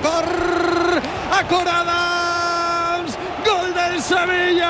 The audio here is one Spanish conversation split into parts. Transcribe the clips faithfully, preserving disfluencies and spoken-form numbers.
por Acor Adams. Gol del Sevilla.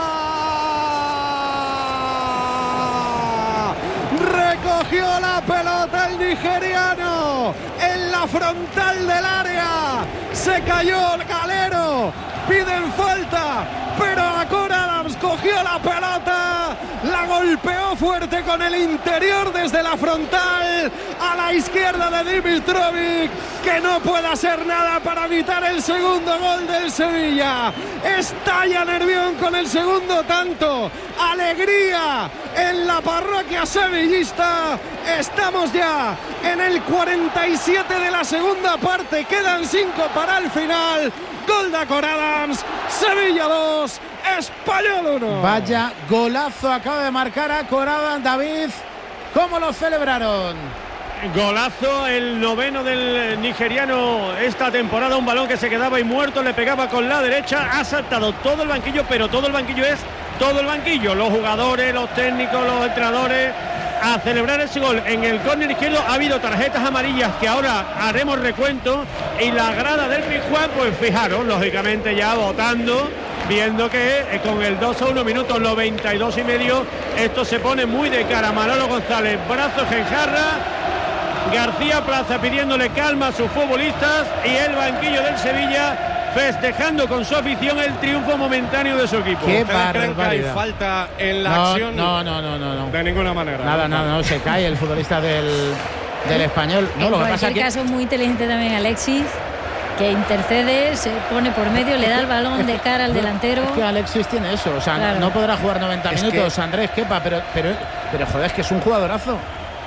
Recogió la pelota el nigeriano en la frontal del área. Se cayó el Calero. Piden falta, pero Acor Adams cogió la pelota, la golpeó fuerte con el interior desde la frontal a la izquierda de Dimitrovic, que no puede hacer nada para evitar el segundo gol del Sevilla. Estalla Nervión con el segundo tanto. Alegría en la parroquia sevillista. Estamos ya en el cuarenta y siete de la segunda parte. Quedan cinco para el final. Gol de Acor Adams. Sevilla dos, Español uno. Vaya golazo acaba de marcar Acor Adams. David, ¿cómo lo celebraron? Golazo, el noveno del nigeriano esta temporada, un balón que se quedaba ahí muerto, le pegaba con la derecha, ha saltado todo el banquillo, pero todo el banquillo es todo el banquillo, los jugadores, los técnicos, los entrenadores, a celebrar ese gol. En el córner izquierdo ha habido tarjetas amarillas que ahora haremos recuento, y la grada del Pizjuán, pues fijaros, lógicamente ya votando, viendo que eh, con el dos a uno, minutos noventa y dos y medio, esto se pone muy de cara. Manolo González, brazos en jarra, García Plaza pidiéndole calma a sus futbolistas, y el banquillo del Sevilla festejando con su afición el triunfo momentáneo de su equipo. Qué ¿Ustedes creen que hay barbaridad. falta en la No, acción? no, no, no, no, no. De ninguna manera. Nada, nada, no, se cae el futbolista del, del Español. No, en lo que pasa cualquier que caso, muy inteligente también Alexis, que intercede, se pone por medio, le da el balón de cara al delantero. Es que Alexis tiene eso, o sea, Claro. no podrá jugar noventa Es minutos, que- Andrés Kepa, pero, pero, pero joder, es que es un jugadorazo.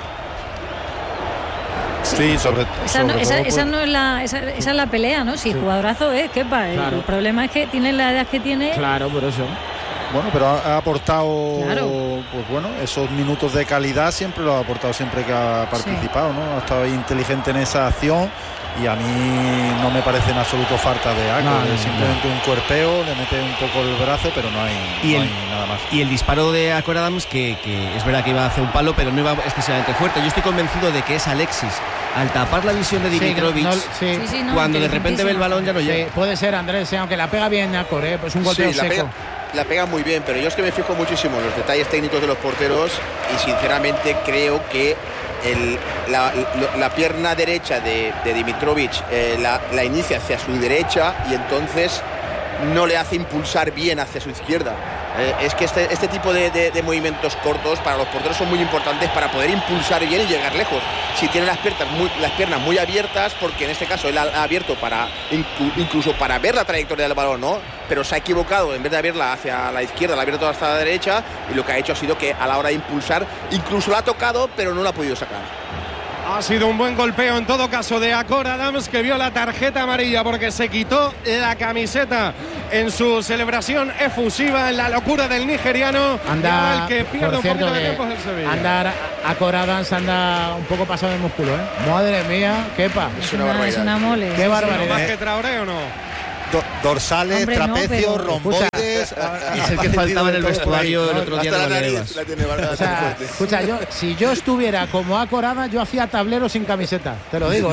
Sí, sobre, Esa no, sobre esa, todo, esa pues, no es la, esa, esa es la pelea, ¿no? Si jugadorazo es, Kepa. El, Claro. el problema es que tiene la edad que tiene. Claro, por eso. Bueno, pero ha, ha aportado, Claro. pues bueno, esos minutos de calidad siempre lo ha aportado siempre que ha participado, ¿no? Ha estado ahí inteligente en esa acción, y a mí no me parece en absoluto falta de algo. No, no, es simplemente un cuerpeo, le mete un poco el brazo, pero no hay, Y no el- hay nada más. Y el disparo de Acor Adams, que, que es verdad que iba a hacer un palo, pero no iba excesivamente fuerte. Yo estoy convencido de que es Alexis, al tapar la visión de Sí, Dimitrovic, no, sí. Sí, sí, no, cuando de repente ve el balón ya no Sí, llega. puede ser, Andrés, sí, aunque la pega bien Acor, ¿eh? Pues un golpeo Sí, la seco. pega, la pega muy bien, pero yo es que me fijo muchísimo en los detalles técnicos de los porteros, y sinceramente creo que el, la, la- la pierna derecha de, de Dimitrovic eh, la, la inicia hacia su derecha, y entonces no le hace impulsar bien hacia su izquierda. Eh, es que este, este tipo de, de- de movimientos cortos para los porteros son muy importantes para poder impulsar bien y llegar lejos. Si tiene las piernas muy, las piernas muy abiertas, porque en este caso él ha, ha abierto para inclu- incluso para ver la trayectoria del balón, ¿no? Pero se ha equivocado, en vez de abrirla hacia la izquierda, la ha abierto hasta la derecha, y lo que ha hecho ha sido que a la hora de impulsar, incluso la ha tocado, pero no la ha podido sacar. Ha sido un buen golpeo en todo caso de Acor Adams, que vio la tarjeta amarilla porque se quitó la camiseta en su celebración efusiva, en la locura del nigeriano. Y ahora Anda, el que pierde por un cierto, poquito de que tiempo es el Sevilla. anda Acor Adams anda un poco pasado de músculo, ¿eh? Madre mía, Kepa. Es una una, barbaridad. es una mole. Qué Sí, sí. barbaridad. ¿No más que Traoré o no? Do- dorsales, Hombre, no, trapecios, pero- romboides. Es el que faltaba en el vestuario el otro día Hasta de la Valdebebas. nariz la tiene Vargas O sea, fuerte. escucha, yo, si yo estuviera como Acor Adams, yo hacía tablero sin camiseta. Te lo digo, ¿eh?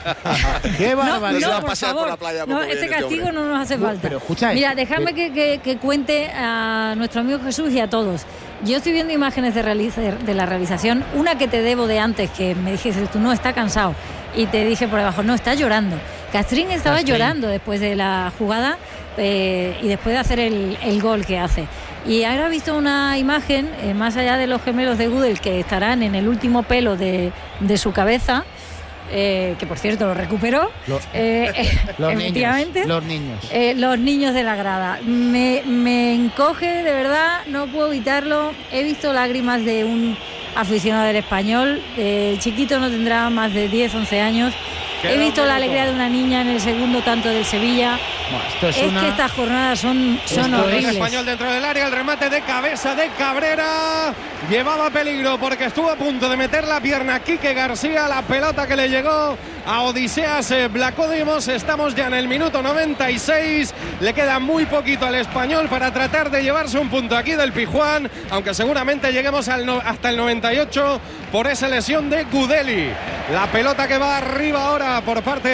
Qué No, barbaridad. va a no, por pasear por favor. la playa No, poco este bien este castigo hombre. no nos hace falta. pero escucha, Mira, eh, dejadme eh, que, que- que cuente a nuestro amigo Jesús y a todos. Yo estoy viendo imágenes de, realiza- de la realización. Una que te debo de antes, que me dijiste tú, no, está cansado. Y te dije por debajo, no, está llorando. Castrín estaba Castrín. llorando después de la jugada eh, y después de hacer el, el gol que hace. Y ahora he visto una imagen, eh, más allá de los gemelos de Gudel, que estarán en el último pelo de, de su cabeza, eh, que por cierto lo recuperó. Lo- eh, eh, Los efectivamente. niños, los niños. Eh, los niños de la grada. Me, me encoge, de verdad, no puedo evitarlo. He visto lágrimas de un aficionado del Español. Eh, el chiquito no tendrá más de diez, once años. Queda He visto un la minuto. alegría de una niña en el segundo tanto del Sevilla. Bueno, esto es, Es una... que estas jornadas son, son Esto es- El horribles. Español dentro del área, el remate de cabeza de Cabrera. Llevaba peligro porque estuvo a punto de meter la pierna Quique García. La pelota que le llegó a Odiseas eh, Vlachodimos. Estamos ya en el minuto noventa y seis. Le queda muy poquito al Español para tratar de llevarse un punto aquí del Pizjuán, aunque seguramente lleguemos al no, hasta el noventa y ocho por esa lesión de Gudeli. La pelota que va arriba ahora por parte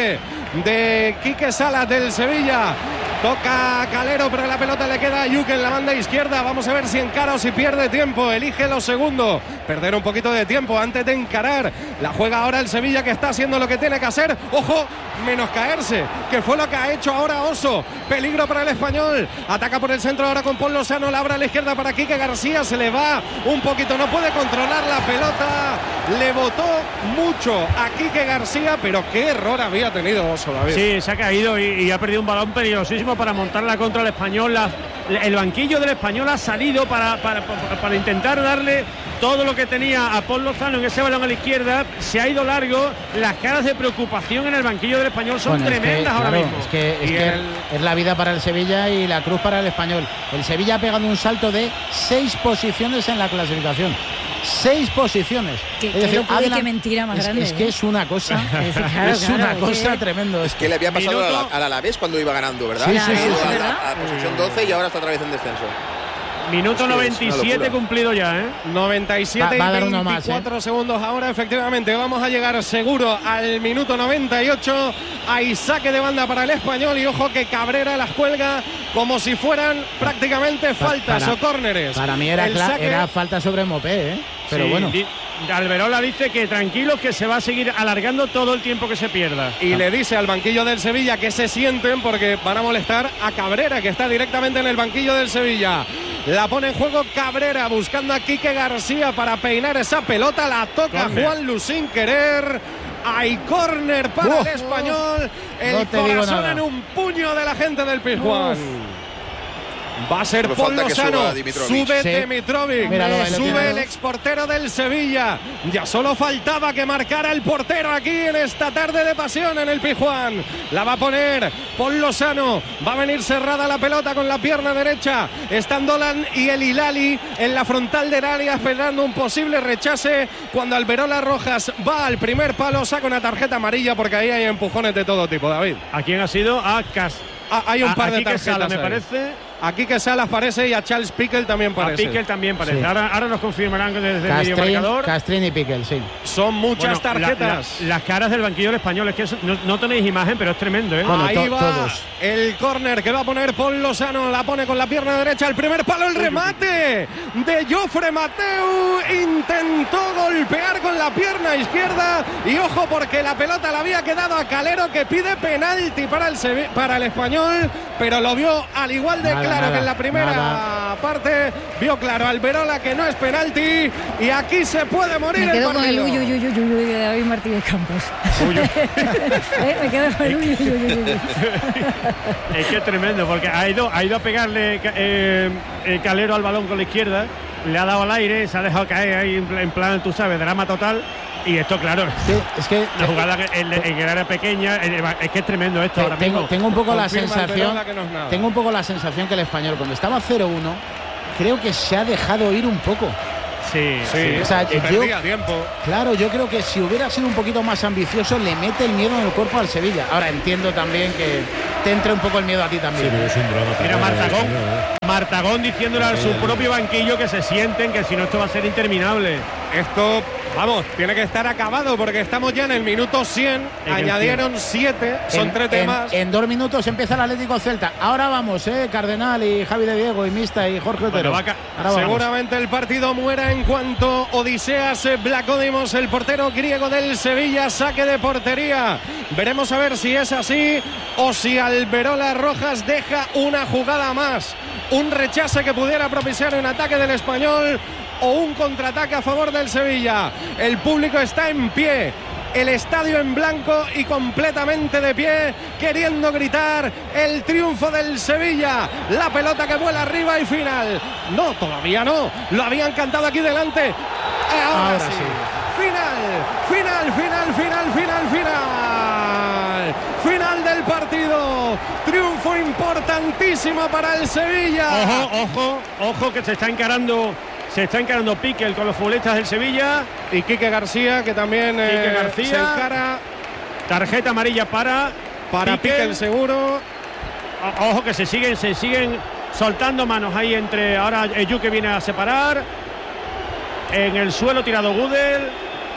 de Quique Salas del Sevilla. Toca Calero, pero la pelota le queda a Yuke en la banda izquierda. Vamos a ver si encara o si pierde tiempo. Elige lo segundo. Perder un poquito de tiempo antes de encarar. La juega ahora el Sevilla, que está haciendo lo que tiene que hacer. Ojo, menos caerse, que fue lo que ha hecho ahora Oso. Peligro para el Español. Ataca por el centro ahora con Paul Lozano. La abre a la izquierda para Quique García. Se le va un poquito. No puede controlar la pelota. Le botó mucho a Quique García, pero qué error había tenido Oso, David. Sí, se ha caído y, y ha perdido un balón peligrosísimo para montarla contra el Español. La, el banquillo del Español ha salido para, para, para, para intentar darle todo lo que tenía a Paul Lozano en ese balón a la izquierda. Se ha ido largo. Las caras de preocupación en el banquillo del Español son bueno, tremendas es que, ahora claro, mismo. Es que, es, Y que el... es la vida para el Sevilla y la cruz para el Español. El Sevilla ha pegado un salto de seis posiciones en la clasificación. Seis posiciones. Qué, es qué decir, locura y adelant... qué mentira más es, grande. Es que es una cosa, es, claro, es claro, una es cosa que... tremendo. Es que le había pasado Minuto... al Alavés cuando iba ganando, ¿verdad? Sí, sí, Ha sí, ido sí, a, ¿verdad? la, a la posición doce y ahora está otra vez en descenso. Minuto Es que noventa y es una siete locura. cumplido ya, ¿eh? noventa y siete Va- va a dar y uno más, veinticuatro ¿eh? segundos ahora, efectivamente. Vamos a llegar seguro al minuto noventa y ocho. Hay saque de banda para el Español y ojo que Cabrera las cuelga como si fueran prácticamente faltas para, o córneres. Para mí era, El cla- saque... era falta sobre Mopé, ¿eh? Pero Sí, bueno. di- Alberola dice que tranquilos, que se va a seguir alargando todo el tiempo que se pierda. Y le dice al banquillo del Sevilla que se sienten porque van a molestar a Cabrera, que está directamente en el banquillo del Sevilla. La pone en juego Cabrera, buscando a Quique García para peinar esa pelota. La toca Córner. Juan Lu sin querer. Hay córner para Uf, el Español. El no te digo corazón nada. en un puño de la gente del Pizjuán. Va a ser Solo Paul falta que Lozano. suba Dimitrovic. Sube Sí. Dimitrovic. Míralo, ahí lo Sube tiene. el exportero del Sevilla. Ya solo faltaba que marcara el portero aquí en esta tarde de pasión en el Pizjuán. La va a poner Paul Lozano. Va a venir cerrada la pelota con la pierna derecha. Están Dolan y el Hilali en la frontal del área esperando un posible rechace. Cuando Alberola Rojas va al primer palo, saca una tarjeta amarilla porque ahí hay empujones de todo tipo, David. ¿A quién ha sido? A Cas. Ah, hay un a- par a de Quique tarjetas Sala, me ahí. parece. Aquí que Salas parece y a Charles Piquel también A parece. Piquel también parece. Sí. Ahora, ahora nos confirmarán desde el Castrín, videomarcador. Castrín y Piquel, sí. Son muchas Bueno, la- tarjetas. la- las caras del banquillo del Español, es que eso- no, no tenéis imagen, pero es tremendo, ¿eh? Bueno, Ahí to- va todos. el córner que va a poner Paul Lozano. La pone con la pierna derecha. El primer palo, el remate de Jofre Mateu. Intentó golpear con la pierna izquierda. Y ojo, porque la pelota le había quedado a Calero, que pide penalti para el, Sevi- para el Español. Pero lo vio al igual de Nada, claro nada, que en la primera nada. parte. Vio claro Alberola que no es penalti. Y aquí se puede morir Me el quedo con el partido. uy, uy, uy, uy, uy, uy de David Martínez Campos. ¿Eh? Me quedo con el uy, uy, uy, uy, uy. Es que es tremendo, porque ha ido, ha ido a pegarle eh, el Calero al balón con la izquierda, le ha dado al aire, se ha dejado caer ahí en plan, en plan, tú sabes, drama total. Y esto, claro, Sí, es que la jugada que- en, en el área pequeña, eh, es que es tremendo esto Te- ahora tengo, mismo. tengo un poco la Confirma sensación Alberola que no es nada. tengo un poco la sensación que el Español cuando estaba cero uno creo que se ha dejado ir un poco. Sí, Sí, O sea, y yo- perdía tiempo. Claro, yo creo que si hubiera sido un poquito más ambicioso le mete el miedo en el cuerpo al Sevilla. Ahora entiendo también que te entre un poco el miedo a ti también. Mira Martagón, Martagón diciéndole a su propio banquillo que se sienten, que si no esto va a ser interminable. Esto, vamos, tiene que estar acabado porque estamos ya en el minuto cien. En el Añadieron siete, son en, tres en- temas. en dos minutos empieza el Atlético Celta. Ahora vamos, eh, Cardenal y Javi de Diego y Mista y Jorge Otero. Bueno, va ca- Ahora vamos. Seguramente el partido muera en cuanto Odiseas Vlachodimos, el portero griego del Sevilla, saque de portería. Veremos a ver si es así o si Alberola Rojas deja una jugada más. Un rechace que pudiera propiciar un ataque del Español o un contraataque a favor del Sevilla. El público está en pie. El estadio en blanco y completamente de pie, queriendo gritar el triunfo del Sevilla. La pelota que vuela arriba y final. No, todavía no. Lo habían cantado aquí delante. Eh, Ahora, Ahora sí. sí. Final, final, final, final, final, final. Final del partido. Triunfo importantísimo para el Sevilla. Ojo, ojo, ojo que se está encarando, se está encarando Piquel con los futbolistas del Sevilla. Y Quique García, que también eh, Quique García. se encara Tarjeta amarilla para para Piquel. Piquel seguro. O- Ojo que se siguen, se siguen soltando manos ahí entre. Ahora Yuke viene a separar. En el suelo tirado Gudel.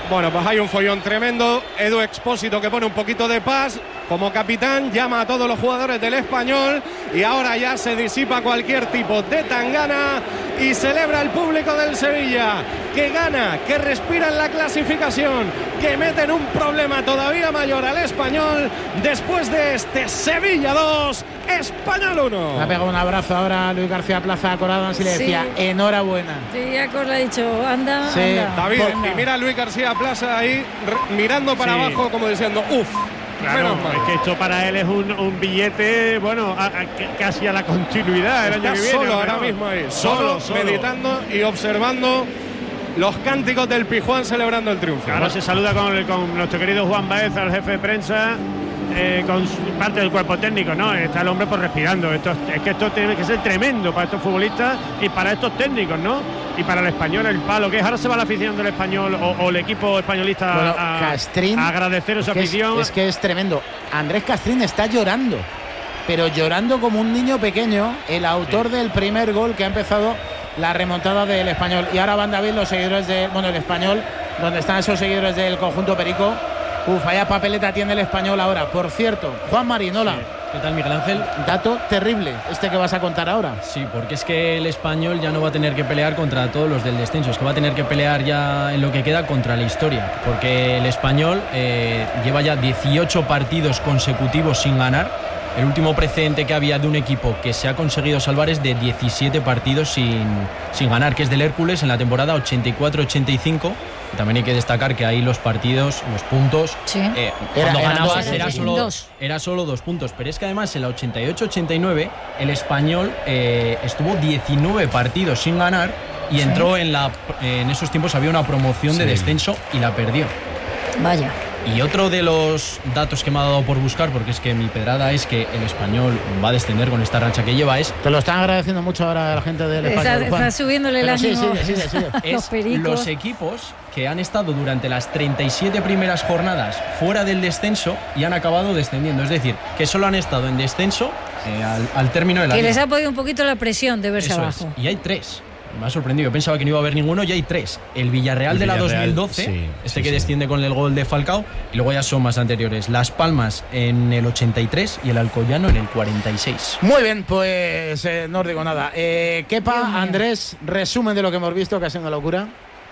Bueno, pues hay un follón tremendo. Edu Expósito, que pone un poquito de paz como capitán, llama a todos los jugadores del Español y ahora ya se disipa cualquier tipo de tangana y celebra el público del Sevilla, que gana, que respira en la clasificación, que meten un problema todavía mayor al Español después de este Sevilla dos, Español uno. Le ha pegado un abrazo ahora a Luis García Plaza a Corado y le decía Sí. enhorabuena. Sí, ya Cor le ha dicho, anda, Sí. anda. David, Venga. y mira a Luis García Plaza ahí re- mirando para Sí. abajo como diciendo, uff, Claro, menos mal. es que esto para él es un, un billete, bueno, a- a- casi a la continuidad el Está año que viene. solo hombre, ahora ¿no? mismo ahí, Solo, solo, solo. meditando y observando los cánticos del Pijuán celebrando el triunfo. Ahora se saluda con, el- con nuestro querido Juan Baeza, el jefe de prensa, eh, con su- parte del cuerpo técnico, ¿no? Está el hombre por respirando. Esto, es que esto tiene que ser tremendo para estos futbolistas y para estos técnicos, ¿no? Y para el Español el palo que es. Ahora se va la afición del Español o, o el equipo españolista Bueno, a, Castrín, a agradecer es esa que es- afición. Es, que es tremendo. Andrés Castrín está llorando, pero llorando como un niño pequeño, el autor Sí. del primer gol que ha empezado la remontada del Español. Y ahora van David los seguidores de, bueno, el Español, donde están esos seguidores del conjunto Perico. Uf, vaya papeleta tiene el Español ahora. Por cierto, Juan Marinola, ¿Qué tal, Miguel Ángel? dato terrible este que vas a contar ahora. Sí, porque es que el Español ya no va a tener que pelear contra todos los del descenso, es que va a tener que pelear ya en lo que queda contra la historia, porque el Español eh, lleva ya dieciocho partidos consecutivos sin ganar. El último precedente que había de un equipo que se ha conseguido salvar es de diecisiete partidos sin, sin ganar, que es del Hércules en la temporada ochenta y cuatro ochenta y cinco. Y también hay que destacar que ahí los partidos, los puntos, Sí. eh, Era- cuando eran ganabas dos, era sí, sí. solo, Dos. era solo dos puntos. Pero es que además en la ochenta y ocho ochenta y nueve el Español eh, estuvo diecinueve partidos sin ganar y entró en la en esos tiempos había una promoción de descenso y la perdió. Vaya. Y otro de los datos que me ha dado por buscar, porque es que mi pedrada es que el Español va a descender con esta racha que lleva, es Te lo están agradeciendo mucho ahora la gente del Está, Español, Juan. está subiéndole el Pero sí, ánimo. sigue, sigue, sigue. Los es pericos. los equipos que han estado durante las treinta y siete primeras jornadas fuera del descenso y han acabado descendiendo. Es decir, que solo han estado en descenso eh, al, al término de la Que les liga. ha podido un poquito la presión de verse Eso abajo. es. Y hay tres. Me ha sorprendido. Yo pensaba que no iba a haber ninguno y hay tres. El Villarreal El de la Villarreal, dos mil doce, sí, este sí, que sí. desciende con el gol de Falcao, y luego ya son más anteriores. Las Palmas en el ochenta y tres y el Alcoyano en el cuarenta y seis. Muy bien, pues eh, no os digo nada. Eh, Kepa, Andrés, resumen de lo que hemos visto, que ha sido una locura.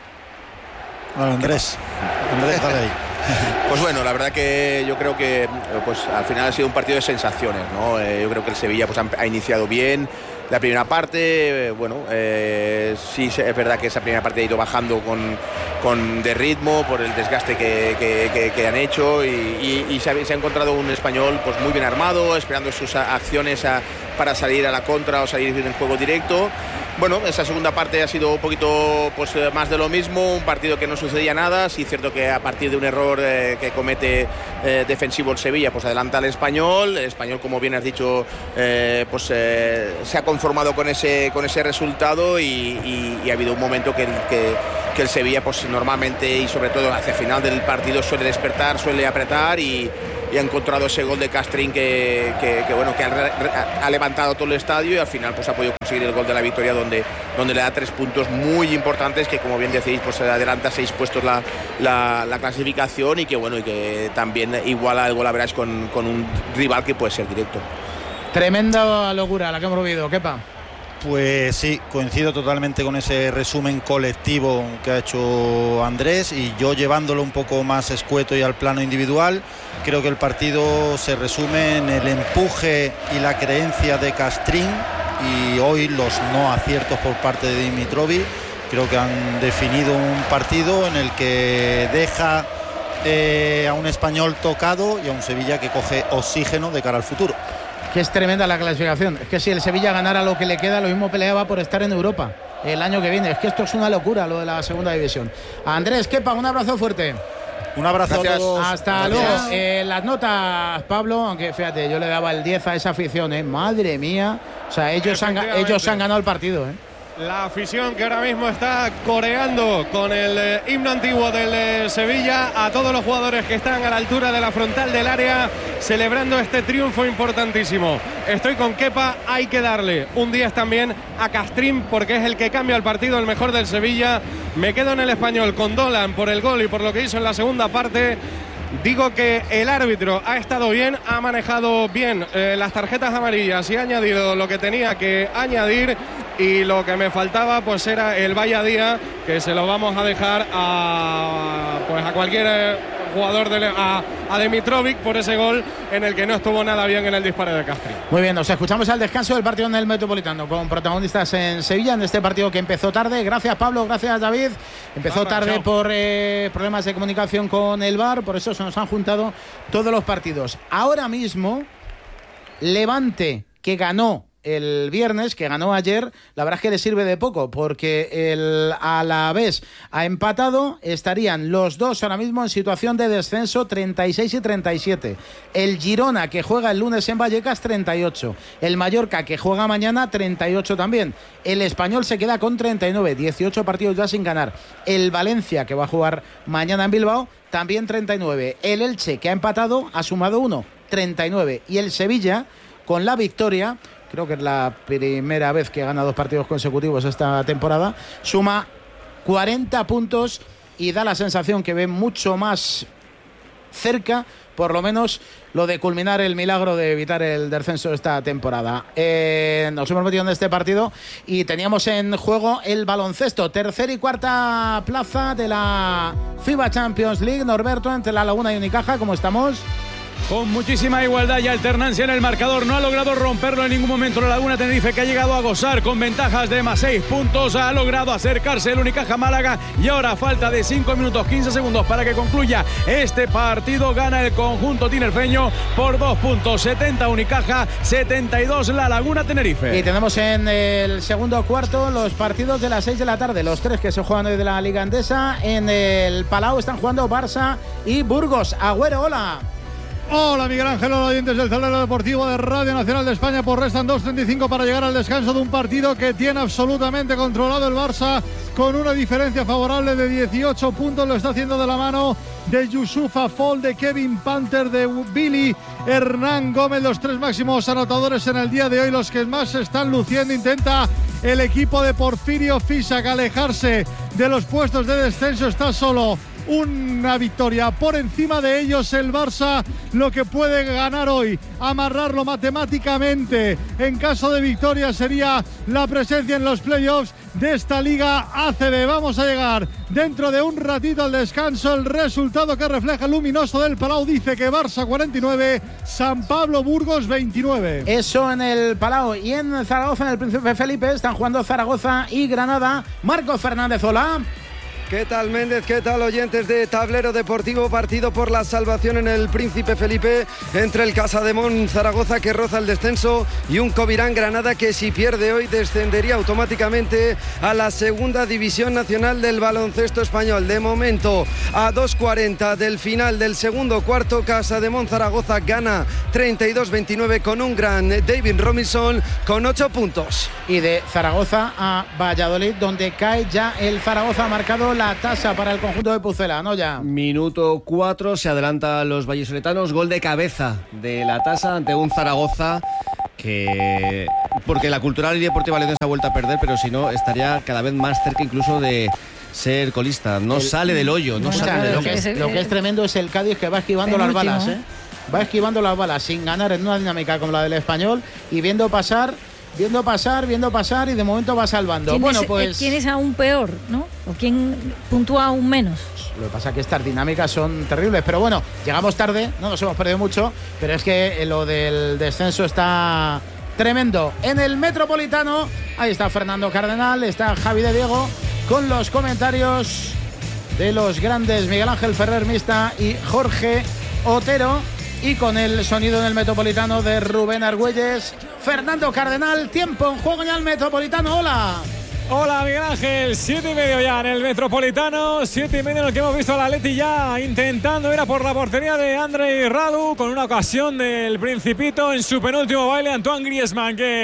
Bueno, Andrés, Andrés, dale ahí. Pues bueno, la verdad que yo creo que eh, pues al final ha sido un partido de sensaciones, ¿no? Eh, yo creo que el Sevilla pues ha, ha iniciado bien la primera parte, eh, bueno, eh, sí es verdad que esa primera parte ha ido bajando con, con de ritmo por el desgaste que, que, que, que han hecho y, y, y se, ha, se ha encontrado un Español pues muy bien armado, esperando sus a, acciones a, para salir a la contra o salir en juego directo. Bueno, esa segunda parte ha sido un poquito pues más de lo mismo, un partido que no sucedía nada. Sí es cierto que a partir de un error eh, que comete eh, defensivo el Sevilla, pues adelanta al Español. El Español, como bien has dicho, eh, pues eh, se ha conformado con ese con ese resultado y, y, y ha habido un momento que, que, que el Sevilla pues normalmente y sobre todo hacia el final del partido suele despertar, suele apretar y y ha encontrado ese gol de Castrín que, que, que bueno que ha, ha levantado todo el estadio y al final pues ha podido conseguir el gol de la victoria donde, donde le da tres puntos muy importantes que, como bien decís, pues adelanta seis puestos la, la, la clasificación y que bueno y que también iguala el golaveraje con, con un rival que puede ser directo. Tremenda locura la que hemos vivido, Kepa. Pues sí, coincido totalmente con ese resumen colectivo que ha hecho Andrés y yo llevándolo un poco más escueto y al plano individual, creo que el partido se resume en el empuje y la creencia de Castrín y hoy los no aciertos por parte de Dimitrovic. Creo que han definido un partido en el que deja eh, a un Español tocado y a un Sevilla que coge oxígeno de cara al futuro. Que es tremenda la clasificación. Es que si el Sevilla ganara lo que le queda, lo mismo peleaba por estar en Europa el año que viene. Es que esto es una locura, lo de la segunda división. Andrés, Kepa, un abrazo fuerte. Un abrazo Gracias. a todos. Hasta Gracias. luego. Eh, las notas, Pablo, aunque fíjate, yo le daba el diez a esa afición, ¿eh? Madre mía. O sea, ellos han, ellos han ganado el partido, ¿eh? la afición que ahora mismo está coreando con el eh, himno antiguo del eh, Sevilla, a todos los jugadores que están a la altura de la frontal del área celebrando este triunfo importantísimo. Estoy con Kepa, hay que darle un diez también a Castrín porque es el que cambia el partido, el mejor del Sevilla. Me quedo en el Español con Dolan por el gol y por lo que hizo en la segunda parte. Digo que el árbitro ha estado bien, ha manejado bien eh, las tarjetas amarillas y ha añadido lo que tenía que añadir, y lo que me faltaba pues era el vaya día, que se lo vamos a dejar a pues a cualquier eh, jugador de, a, a Dimitrovic por ese gol en el que no estuvo nada bien en el disparo de Castri. Muy bien, nos escuchamos al descanso del partido en el Metropolitano con protagonistas en Sevilla en este partido que empezó tarde. Gracias Pablo, gracias David. Empezó Vamos, tarde chao. por eh, problemas de comunicación con el V A R, por eso se nos han juntado todos los partidos. Ahora mismo Levante, que ganó el viernes, que ganó ayer, la verdad es que le sirve de poco porque el Alavés ha empatado, estarían los dos ahora mismo en situación de descenso, treinta y seis y treinta y siete. El Girona, que juega el lunes en Vallecas, treinta y ocho. El Mallorca, que juega mañana, treinta y ocho también. El Español se queda con treinta y nueve, dieciocho partidos ya sin ganar. El Valencia, que va a jugar mañana en Bilbao, también treinta y nueve. El Elche, que ha empatado, ha sumado uno, treinta y nueve. Y el Sevilla, con la victoria, creo que es la primera vez que gana dos partidos consecutivos esta temporada, suma cuarenta puntos y da la sensación que ve mucho más cerca, por lo menos, lo de culminar el milagro de evitar el descenso esta temporada. Eh, nos hemos metido en este partido y teníamos en juego el baloncesto, tercera y cuarta plaza de la FIBA Champions League. Norberto, entre La Laguna y Unicaja, ¿cómo estamos? Con muchísima igualdad y alternancia en el marcador. No ha logrado romperlo en ningún momento la Laguna Tenerife, que ha llegado a gozar con ventajas de más seis puntos. Ha logrado acercarse el Unicaja Málaga y ahora, a falta de cinco minutos quince segundos para que concluya este partido, gana el conjunto tinerfeño por dos puntos. setenta Unicaja, setenta y dos La Laguna Tenerife. Y tenemos en el segundo cuarto los partidos de las seis de la tarde, los tres que se juegan hoy de la Liga Endesa. En el Palau están jugando Barça y Burgos. Agüero, hola. Hola Miguel Ángel, hola oyentes del Tablero Deportivo de Radio Nacional de España. Pues restan dos treinta y cinco para llegar al descanso de un partido que tiene absolutamente controlado el Barça con una diferencia favorable de dieciocho puntos. Lo está haciendo de la mano de Yusufa Fall, de Kevin Panther, de Billy Hernán Gómez, los tres máximos anotadores en el día de hoy, los que más se están luciendo. Intenta el equipo de Porfirio Fisac alejarse de los puestos de descenso, está solo una victoria por encima de ellos. El Barça lo que puede ganar hoy, amarrarlo matemáticamente en caso de victoria, sería la presencia en los playoffs de esta Liga A C B. Vamos a llegar dentro de un ratito al descanso. El resultado que refleja el luminoso del Palau dice que Barça cuarenta y nueve, San Pablo Burgos veintinueve. Eso en el Palau. Y en Zaragoza, en el Príncipe Felipe, están jugando Zaragoza y Granada. Marco Fernández, hola. ¿Qué tal Méndez? ¿Qué tal oyentes de Tablero Deportivo? Partido por la salvación en el Príncipe Felipe entre el Casademón Zaragoza, que roza el descenso, y un Covirán Granada, que si pierde hoy descendería automáticamente a la segunda división nacional del baloncesto español. De momento, a dos cuarenta del final del segundo cuarto, Casademón Zaragoza gana treinta y dos veintinueve con un gran David Robinson con ocho puntos. Y de Zaragoza a Valladolid, donde cae ya el Zaragoza, ha marcado la tasa para el conjunto de Pucela, ¿no? Ya. Minuto cuatro, se adelantan los vallisoletanos, gol de cabeza de la tasa ante un Zaragoza que, porque la Cultural y Deportiva Leonesa ha vuelto a perder, pero si no estaría cada vez más cerca incluso de ser colista. No el, sale del hoyo, no sale del lo hoyo. Que es, lo que es tremendo es el Cádiz, que va esquivando las balas, ¿eh? Va esquivando las balas sin ganar en una dinámica como la del Español y viendo pasar Viendo pasar, viendo pasar y de momento va salvando. ¿Quién bueno, es, pues ¿quién es aún peor, no? ¿O quién puntúa aún menos? Lo que pasa es que estas dinámicas son terribles. Pero bueno, llegamos tarde, no nos hemos perdido mucho, pero es que lo del descenso está tremendo. En el Metropolitano, ahí está Fernando Cardenal, está Javi de Diego, con los comentarios de los grandes Miguel Ángel Ferrer Mista y Jorge Otero, y con el sonido en el Metropolitano de Rubén Argüelles. Fernando Cardenal, tiempo en juego en el Metropolitano, hola. Hola Miguel Ángel, siete y medio ya en el Metropolitano, siete y medio en el que hemos visto al Atleti ya intentando ir a por la portería de Andrei Radu, con una ocasión del Principito en su penúltimo baile, Antoine Griezmann, que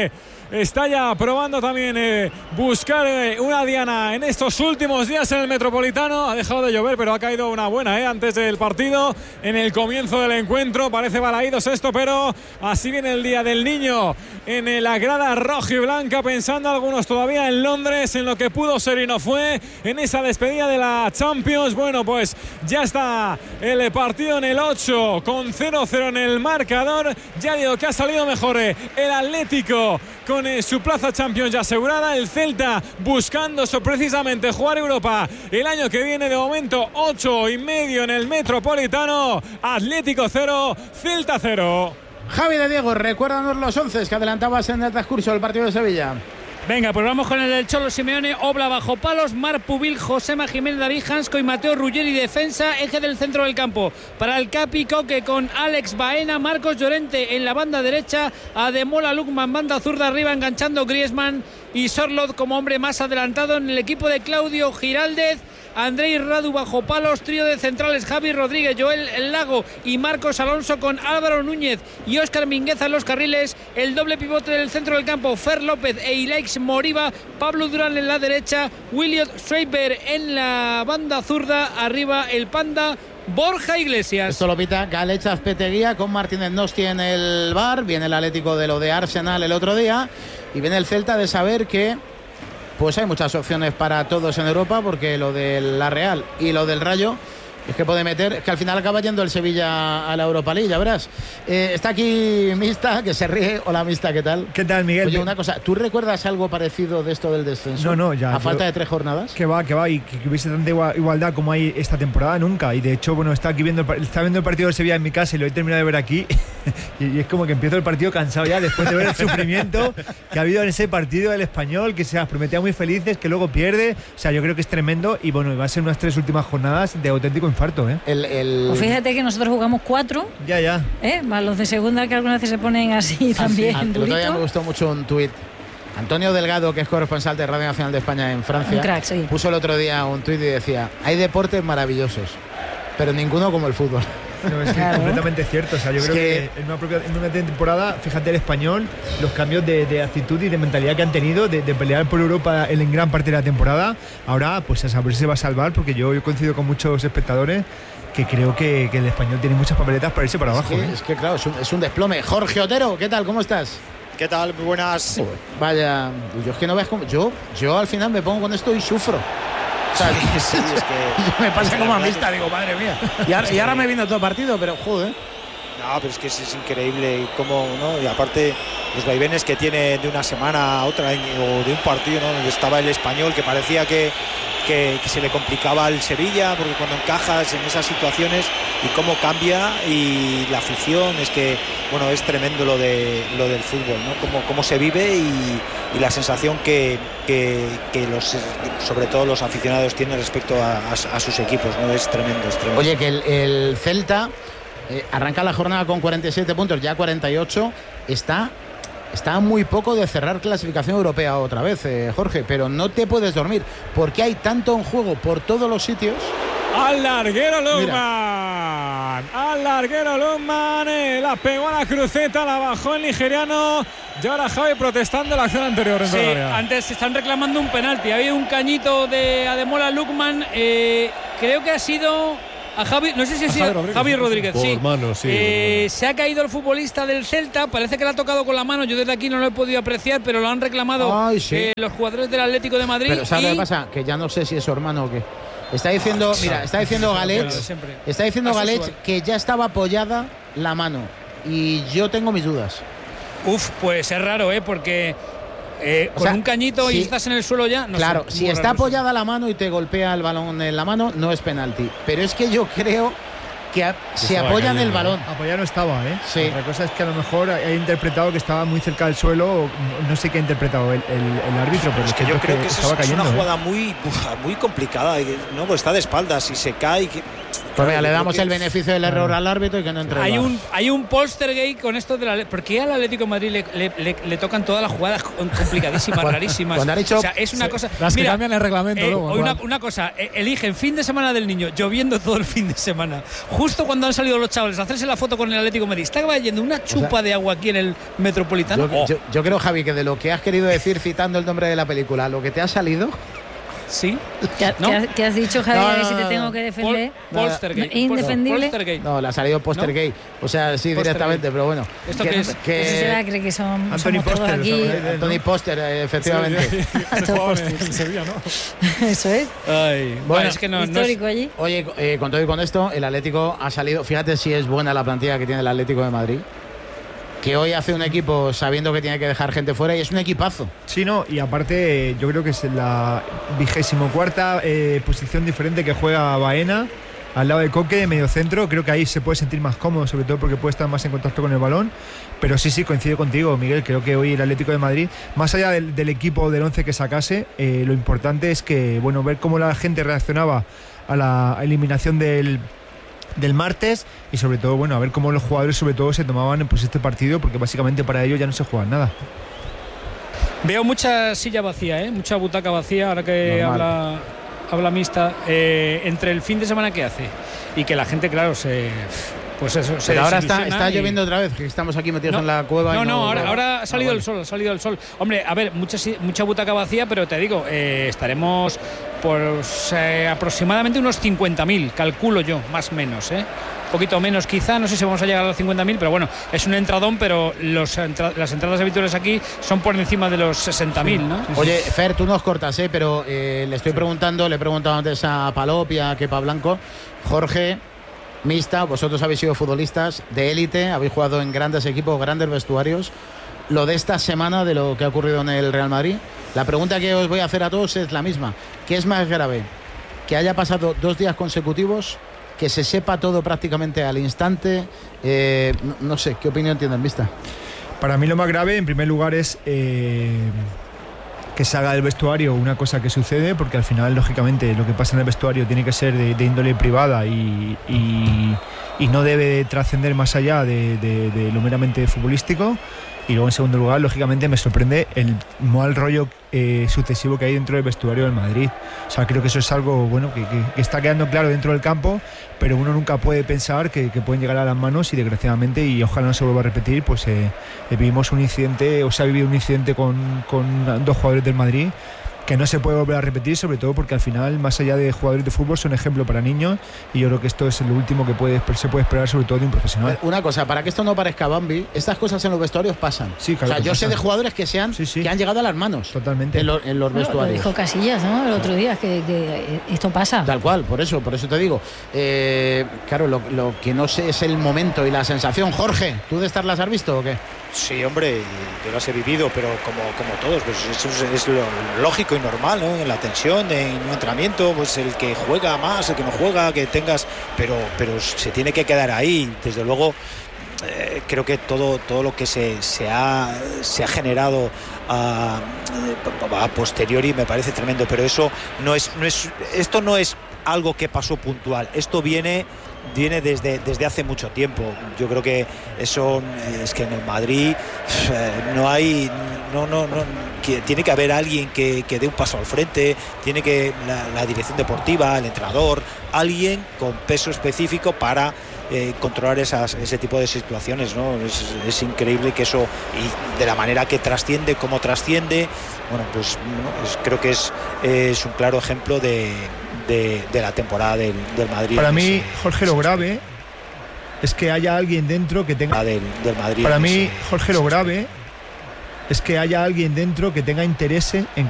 está ya probando también eh, buscar eh, una diana en estos últimos días en el Metropolitano. Ha dejado de llover, pero ha caído una buena eh, antes del partido, en el comienzo del encuentro. Parece balaídos esto, pero así viene el Día del Niño en la grada roja y blanca, pensando algunos todavía en Londres, en lo que pudo ser y no fue, en esa despedida de la Champions. Bueno, pues ya está el partido en el ocho con cero cero en el marcador. Ya digo que ha salido mejor el Atlético con su plaza Champions ya asegurada, el Celta buscando precisamente jugar Europa el año que viene. De momento ocho y medio en el Metropolitano. Atlético cero, Celta cero. Javi de Diego, recuérdanos los once que adelantabas en el transcurso del partido de Sevilla. Venga, pues vamos con el del Cholo Simeone. Obla bajo palos, Marc Pubil, Josema Jiménez, David Hansko y Mateo Ruggeri defensa, eje del centro del campo. Para el Capi Coque con Alex Baena, Marcos Llorente en la banda derecha, Ademola Lookman banda zurda arriba enganchando Griezmann y Sorloth como hombre más adelantado. En el equipo de Claudio Giraldez, Andrei Radu bajo palos, trío de centrales Javi Rodríguez, Joel Lago y Marcos Alonso con Álvaro Núñez y Óscar Mingueza en los carriles. El doble pivote del centro del campo, Fer López e Ilaix Moriba, Pablo Durán en la derecha, Williot Schreiber en la banda zurda, arriba el Panda Borja Iglesias. Esto lo pita Galech Azpeteguía con Martínez Nosti en el bar. Viene el Atlético de lo de Arsenal el otro día y viene el Celta de saber que pues hay muchas opciones para todos en Europa, porque lo de la Real y lo del Rayo es que puede meter, es que al final acaba yendo el Sevilla a la Europa League, ya verás. Eh, está aquí Mista, que se ríe. Hola Mista, ¿qué tal? ¿Qué tal, Miguel? Oye, una cosa, ¿tú recuerdas algo parecido de esto del descenso? No, no, ya. A falta de tres jornadas. Que va, que va, y que, que hubiese tanta igualdad como hay esta temporada, nunca. Y de hecho, bueno, está aquí viendo, está viendo el partido del Sevilla en mi casa y lo he terminado de ver aquí. y, y es como que empiezo el partido cansado ya, después de ver el sufrimiento que ha habido en ese partido del Español, que se las prometía muy felices, que luego pierde. O sea, yo creo que es tremendo y bueno, va a ser unas tres últimas jornadas de auténtico infarto, ¿eh? El, el... Pues fíjate que nosotros jugamos cuatro. Ya, ya. ¿Eh? Más los de segunda que algunas veces se ponen así ah, también. Sí. El otro día me gustó mucho un tuit. Antonio Delgado, que es corresponsal de Radio Nacional de España en Francia, un crack, sí. puso el otro día un tuit y decía: hay deportes maravillosos, pero ninguno como el fútbol. No, es claro. completamente cierto. O sea, yo es creo que, que en, una propia, en una temporada, fíjate el Español, los cambios de, de actitud y de mentalidad que han tenido de, de pelear por Europa en, en gran parte de la temporada. Ahora, pues a saber si se va a salvar, porque yo, yo coincido con muchos espectadores que creo que, que el Español tiene muchas papeletas para irse para abajo. Es que, ¿eh? es que claro, es un, es un desplome. Jorge Otero, ¿qué tal? ¿Cómo estás? ¿Qué tal? Muy buenas. Uy, vaya, yo es que no veas cómo. Yo, yo al final me pongo con esto y sufro. O sea, sí, sí, es que me pasa como a Mista, digo, madre mía. Y ahora, y ahora me vino todo partido, pero joder. No, pero es que es, es increíble cómo, ¿no? Y aparte los vaivenes que tiene de una semana a otra o de un partido, ¿no? Donde estaba el Español, que parecía que, que, que se le complicaba al Sevilla, porque cuando encajas en esas situaciones y cómo cambia y la afición, es que, bueno, es tremendo lo de lo del fútbol, ¿no? Cómo, cómo se vive y, y la sensación que, que, que los, sobre todo los aficionados tienen respecto a, a, a sus equipos, ¿no? Es tremendo, es tremendo. Oye, que el, el Celta Eh, arranca la jornada con cuarenta y siete puntos, ya cuarenta y ocho. Está, está muy poco de cerrar clasificación europea otra vez, eh, Jorge, pero no te puedes dormir porque hay tanto en juego por todos los sitios. Al larguero Lukman, al larguero Lukman, eh, la pegó a la cruceta, la bajó el nigeriano. Y ahora Javi protestando la acción anterior. Sí, antes están reclamando un penalti. Ha habido un cañito de Ademola Lookman, eh, creo que ha sido a Javi, no sé si ha sido Javi Rodríguez, Javi Rodríguez por sí. Mano, sí eh, se ha caído el futbolista del Celta, parece que le ha tocado con la mano, yo desde aquí no lo he podido apreciar, pero lo han reclamado Ay, sí. eh, los jugadores del Atlético de Madrid. Pero ¿sabes y... lo que pasa? Que ya no sé si es su hermano o qué. Está diciendo, oh, mira, está diciendo Galech, está diciendo Galech que ya estaba apoyada la mano y yo tengo mis dudas. Uf, pues es raro, ¿eh? Porque eh, con sea, un cañito si, y estás en el suelo ya. No claro, sé, si está raro, apoyada la mano y te golpea el balón en la mano, no es penalti. Pero es que yo creo que a, se apoya en el balón. Apoyar no estaba, ¿eh? Sí. Otra cosa es que a lo mejor ha interpretado que estaba muy cerca del suelo, no sé qué ha interpretado el, el, el árbitro, pero es que yo creo que, que estaba es, cayendo, es una ¿eh? jugada muy, muy complicada, ¿no? Pues está de espaldas y se cae. Que, Pues mira, le damos el beneficio del error al árbitro y que no entre. Hay un, hay un poltergeist con esto de la. Porque al Atlético de Madrid le, le, le, le tocan todas las jugadas complicadísimas, rarísimas. Cuando han hecho, o sea, es una sí, cosa. Las mira, que cambian el reglamento eh, luego. una, una cosa, eh, eligen fin de semana del niño, lloviendo todo el fin de semana. Justo cuando han salido los chavales a hacerse la foto con el Atlético de Madrid, está cayendo una chupa o sea, de agua aquí en el Metropolitano. Yo, oh. yo, yo creo, Javi, que de lo que has querido decir citando el nombre de la película, lo que te ha salido. Sí. ¿Qué, ¿No? ¿qué, ¿qué has dicho, Javi? No, a ver no, si te no, tengo no. que defender. Pol, Polstergate. ¿Indefendible? Polstergate. No, le ha salido Postergate. ¿No? O sea, sí, directamente, pero bueno. ¿Esto que, qué es? Que... Eso será, cree que son Anthony Poster, aquí. Anthony Poster, efectivamente. Sí, en Sevilla, ¿no? Eso es. Ay, bueno, bueno, es que no, histórico no es... allí. Oye, eh, con todo y con esto, el Atlético ha salido. Fíjate si es buena la plantilla que tiene el Atlético de Madrid. Que hoy hace un equipo sabiendo que tiene que dejar gente fuera y es un equipazo. Sí, no, y aparte yo creo que es la vigésimo cuarta eh, posición diferente que juega Baena al lado de Coque, medio centro. Creo que ahí se puede sentir más cómodo, sobre todo porque puede estar más en contacto con el balón. Pero sí, sí, coincido contigo, Miguel. Creo que hoy el Atlético de Madrid, más allá del, del equipo del once que sacase, eh, lo importante es que, bueno, ver cómo la gente reaccionaba a la eliminación del del martes y sobre todo, bueno, a ver cómo los jugadores sobre todo se tomaban pues este partido, porque básicamente para ellos ya no se juega nada. Veo mucha silla vacía, ¿eh? Mucha butaca vacía ahora que habla, habla mixta, eh, entre el fin de semana que hace y que la gente, claro, se... Pues eso, se Pero ahora está, y... está lloviendo otra vez, que estamos aquí metidos no, en la cueva. No, y no, no, ahora, no, ahora ha salido no, el sol, ha salido el sol. Hombre, a ver, mucha, mucha butaca vacía, pero te digo, eh, estaremos por eh, aproximadamente unos cincuenta mil, calculo yo, más o menos, ¿eh? Un poquito menos quizá, no sé si vamos a llegar a los cincuenta mil, pero bueno, es un entradón, pero los entra las entradas habituales aquí son por encima de los sesenta mil, ¿no? Oye, Fer, tú nos cortas, ¿eh? Pero eh, le estoy preguntando, le he preguntado antes a Palop y a Kepa Blanco, Jorge... Mixta, vosotros habéis sido futbolistas de élite, habéis jugado en grandes equipos, grandes vestuarios. Lo de esta semana, de lo que ha ocurrido en el Real Madrid, la pregunta que os voy a hacer a todos es la misma. ¿Qué es más grave? ¿Que haya pasado dos días consecutivos? ¿Que se sepa todo prácticamente al instante? Eh, no, no sé, ¿qué opinión tienen, Mixta? Para mí lo más grave, en primer lugar, es... Eh... que se haga del vestuario una cosa que sucede, porque al final, lógicamente, lo que pasa en el vestuario tiene que ser de, de índole privada y, y, y no debe trascender más allá de, de, de lo meramente futbolístico. Y luego, en segundo lugar, lógicamente me sorprende el mal rollo eh, sucesivo que hay dentro del vestuario del Madrid. O sea, creo que eso es algo bueno que, que, que está quedando claro dentro del campo, pero uno nunca puede pensar que, que pueden llegar a las manos y, desgraciadamente, y ojalá no se vuelva a repetir, pues eh, vivimos un incidente, o se ha vivido un incidente con, con dos jugadores del Madrid que no se puede volver a repetir, sobre todo porque al final, más allá de jugadores de fútbol, son ejemplo para niños, y yo creo que esto es lo último que puede, se puede esperar, sobre todo de un profesional. Una cosa, para que esto no parezca Bambi, estas cosas en los vestuarios pasan. Sí, claro, o sea, yo pasan. sé de jugadores que se han, sí, sí. que han llegado a las manos. Totalmente. En, lo, en los bueno, vestuarios. Lo dijo Casillas, ¿no? El otro día, que, que esto pasa. Tal cual, por eso, por eso te digo. Eh, claro, lo, lo que no sé es el momento y la sensación. Jorge, ¿tú de estas las has visto o qué? Sí, hombre, yo las he vivido, pero como, como todos, pues eso es, es lo lógico y normal, ¿no? En la tensión, en un entrenamiento, pues el que juega más, el que no juega, que tengas, pero, pero se tiene que quedar ahí. Desde luego, eh, creo que todo, todo lo que se, se, ha, se ha generado a, a posteriori me parece tremendo, pero eso no es, no es, esto no es algo que pasó puntual, esto viene viene desde, desde hace mucho tiempo. Yo creo que eso es que en el Madrid eh, no hay no, no, no que tiene que haber alguien que, que dé un paso al frente, tiene que la, la dirección deportiva, el entrenador, alguien con peso específico para eh, controlar esas, ese tipo de situaciones, ¿no? Es, es increíble que eso, y de la manera que trasciende, cómo trasciende, bueno, pues no, es, creo que es, es un claro ejemplo de De, de la temporada del, del Madrid. Para mí, Jorge, lo grave es que haya alguien dentro que tenga del, del Madrid. Para mí, Jorge, lo grave es que haya alguien dentro que tenga interés en